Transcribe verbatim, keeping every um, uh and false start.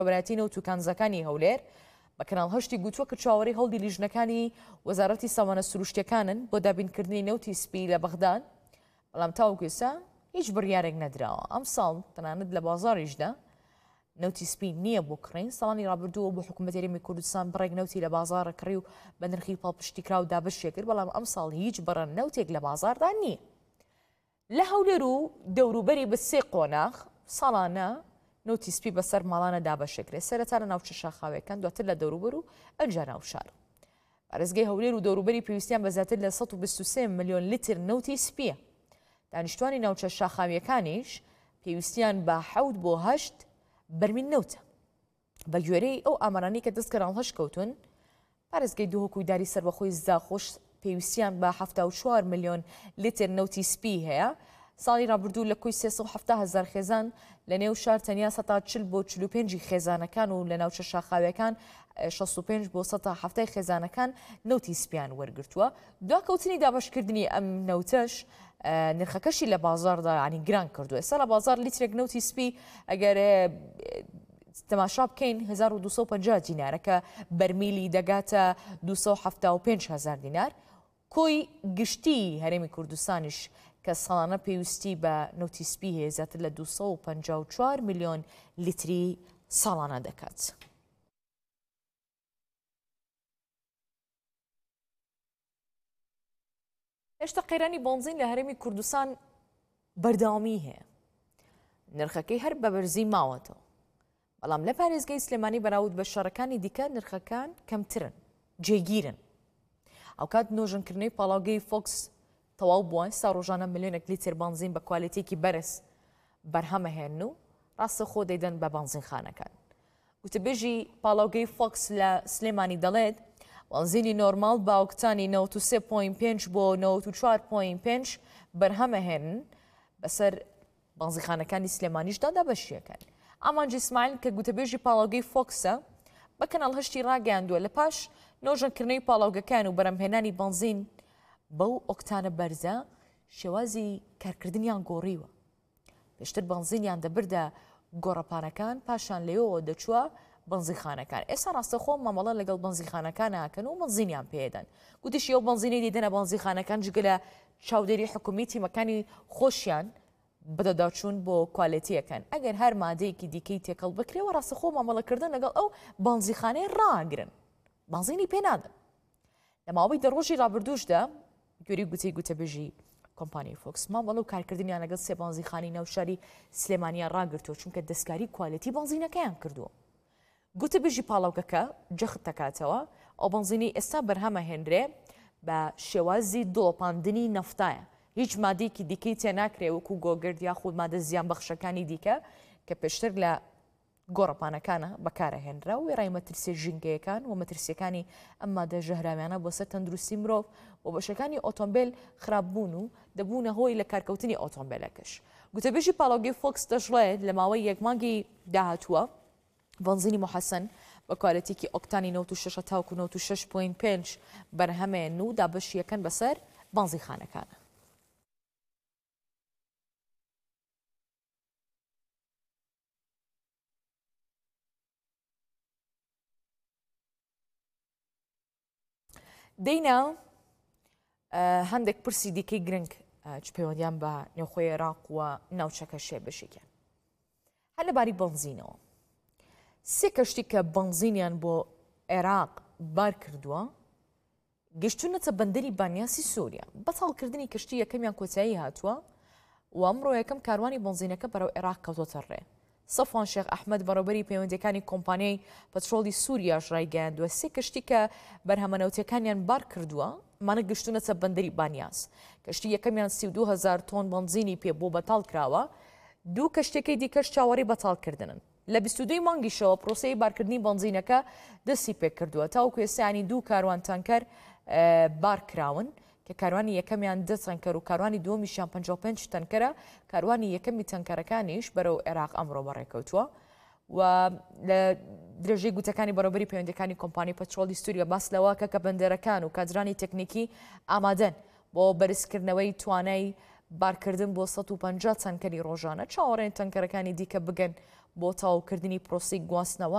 بەرایەتی نەوت و کانزەکانی هەولێر بە کەناڵ هەشتی گوتووە کە چاوەڕێی هەڵی لیژنەکانی وەزارەتی سامانە سروشتیەکانن بۆ دابینکردنی نەوتی سپی لە بەغداد، بەڵام تاوەکو ئێستا هیچ بڕیارێک نەدراوە. ئەم ساڵ تەنانەت لە بازاڕیشدا نەوتی سپی نییە بۆ کڕین. ساڵانی ڕابردووە بۆ حکوومەتی هەرێمی کوردستان بڕێک نەوتی لە بازاڕە کڕی و بە نرخی پاڵپشتیکرا و دابەشێ کرد، بەڵام ئەم ساڵ هیچ بڕە نەوتێک لە بازاردا نییە. لە هەولێر و دەوروبەری بە سێ قۆناغ ساڵانە نەوتی سپی بەسەر ماڵانە دابەشێکرێت، سەرەتا لە ناوچە شاخاوەکان، دواتر لە دەوروبەر و ئەنجا ناو شار. پارێزگای هەولێر و دەوروبەری پێویستیان بە زیاتر لە سەد و بیست و سێ ملیۆن لیتر نەوتی سپیە. دانیشتوانی ناوچە شاخاویەکانیش پێویستیان بە حەوت بۆ هەشت بەرمیل نەوتە. بە گوێرەی ئەو ئامارانەی کە دەست کەراڵ هەشت کەوتون، پارێزگای دووهۆکوی داری سەربەخۆی زاخۆش پێویستیان بە هەفتە و چوار ملیۆن لیتر نەوتی سپی هەیە. ساڵی ڕابردوو لە کۆی سێسە و هەفتە هەزار خێزان لە نێو شار تەنیا سەد و چل بۆ چل و پێنج خێزانەکان و لە ناوچە شاخاویەکان شەست و پێنج بۆ سەد و هەفتە خێزانەکان نەوتی سپیان وەرگرتووە. دواکەوتنی دابەشکردنی ئەم نەوتەش نرخەکەشی لە بازاردا ینی گران کردووە. ئێستا لە بازار لیترێک نەوتی سپی ئەگەر تەماشا بکەین هەزار و دووسە و پەنجا دینارە کە بەرمیلی دەگاتە دووسە و هەفتە و پێنج هەزار دینار. کۆی گشتی هەرێمی کوردستانیش کە ساڵانە پێویستی بە نەوتی سپی هەیە زیاتر لە دووسە و پەنجا و چوار ملیۆن لیتری ساڵانە دەکات. هێشتا قەیرانی بۆنزین لە هەرێمی کوردستان بەردەوامی هەیە. نرخەکەی هەر بە بەرزی ماوەتەوە، بەڵام لە پارێزگای سلێمانی بەراورد بە شارەکانی دیکە نرخەکان کەمترن، جێگیرن. ئەو کات نۆژنکردنەوەی پاڵاوگەی فۆکس تەواو بووە. ئێستا ڕۆژانە ملیۆنێک لیتر بانزین بە کوالیتێکی بەرز بەرهەمەهێن و ڕاستە خۆ دەیدەن بە بانزینخانەکان. وتەبێژی پاڵاوگەی فۆکس لە سلێمانی دەڵێت بانزینی نۆرمال با ئۆکتانی نەوت و سێ پۆین پێنج بۆ نەوت و چوار پۆین پێنج بەرهەمەهێنن بەسەر بانزینخانەکانی سلێمانیشدا دابەشیەکەن. ئامانجی ئیسماعیل کە گوتەبێژی پاڵاوگەی فۆکسە بە کەناڵ هەشتی ڕاگەیاندووە لە پاش نۆژەنکردنەوەی پاڵاوگەکان و بەرهەمهێنانی بانزین بەو ئۆکتانە بەرزە شێوازی کارکردنیان گۆڕیوە. پێشتر بانزینیان دەبردە گۆڕەپانەکان، پاشان لەوەوە دەچووە بنزینخانەکان. ئێستا ڕاستەخۆ مامەڵە لەگەڵ بنزینخانەکان ناکەن و بنزینیان پێدەن. گوتیشی ئەو بنزینی دیدەنە بنزینخانەکان جگە لە چاودێری حکومی تیمەکانی خۆشیان بەدەداچوون بۆ کوالیتیەکەن. ئەگەر هەر مادەیەکی دیکەی تێکەڵ بکرێەوە ڕاستەخۆ مامەڵەکردن لەگەڵ ئەو بنزینخانەی ڕاگرن، بنزینی پێنادەن. لە ماوەی دە ڕۆژی ڕابردووشدا گوێری گوتەی گوتەبێژی کۆمپانیای فۆکس مامەڵە و کارکردنیان لەگەڵ سێ بنزینخانەی ناوشاری سلێمانیان ڕاگرتووە چونکە دەستکاری کوالیتی بنزینەکەیان کردووە. گوتەبێژی پاڵاوگەکە جەخت دەکاتەوە ئەو بنزینی ئێستا بەرهەمە هێنرێ بە شێوازی دۆڵپاندنی نەفتایە. هیچ مادەیەکی دیکەی تێناکرێ وەکو گۆگرد یاخود مادە زیان بەخشەکانی دیکە کە پێشتر لە گۆڕەپانەکانە بەکارەهێنرا و وێڕای مەترسیە ژینگەیەکان و مەترسیەکانی ئەم مادە ژەهراویانە بۆ سەر تەندروستی مرۆڤ و بەشەکانی ئۆتۆمبیل خراپبوون و دەبوونە هۆی لە کارکەوتنی ئۆتۆمبیلەکەش. گوتەبێژی پاڵاوگەی فۆکس دەژڵێت لە ماوەی یەک مانگی داهاتووە بنزینی محەسەن بە کوالیتێکی ئۆکتانی نەوت و شەش تاوکو نەوت و شەش پۆین پێنج بەرهەمێن و دابەشیەکەن بەسەر بنزینخانەکانە. دەینا هەندێک پرسی دیکەی گرنگ چ پەیوەندیان بە نێوخۆی عێراق وە ناوچەکە شێ بەشێکیان هەر لەباری بنزینەوە. سێ کەشتی کە بنزینیان بۆ عێراق بار کردووە گەشتونەتە بەندەری بانیاسی سووریا. بەتاڵکردنی کەشتی یەکەمیان کۆتایی هاتووە و ئەمڕۆ یەکەم کاروانی بنزینەکە بەرەو عێراق کەوتۆتە ڕێ. سەفوان شێخ ئەحمەد بەڕێوەبەری پەیوەندیەکانی کۆمپانیای پەترۆڵی سووریاش ڕایگەیاندووە سێ کەشتی کە بەرهەمەنەوتەکانیان بار کردووە مانە گەشتونەتە بەندەری بانیاس. کەشتی یەکەمیان سی و دوو هەزار تۆن بنزینی پێ بۆ بەتاڵ کراوە، دوو کەشتێکی دیکەش چاوەڕێی بەتاڵکردنن. لە بیست و دوو مانگیشەوە پرۆسەی بارکردنی بنزینەکە دەستی پێ کردووە تاوەکو ئێستانی دوو کاروان تانکەر بار کراون کە کاروانی یەکەمیان دە تەنکەر و کاروانی دووەمیشیان پەنجا و پێنج تەنکەرە. کاروانی یەکەمی تەنکەرەکانیش بەرەو عێراق ئەمڕۆ بەڕێکەوتووە و لە درێژەی گوتەکانی بەڕێوەبەری پەیوەندیەکانی کۆمپانیای پەترۆڵی سووریا باس لەوەکە کە بەندەرەکان و کادرانی تەکنیکی ئامادەن بۆ بەرزکردنەوەی توانای بارکردن بۆ سەد و پەنجا تەنکەری ڕۆژانە چاوەڕێن تەنکەرەکانی دیکە بگەن بۆ تەواوکردنی پرۆسەی گواستنەوە.